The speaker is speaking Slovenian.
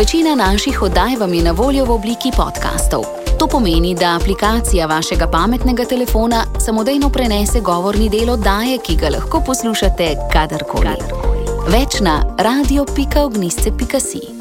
Večina naših oddaj vam je na voljo v obliki podcastov. To pomeni, da aplikacija vašega pametnega telefona samodejno prenese govorni del oddaje, ki ga lahko poslušate kadarkoli. Več na radio.ognisce.si.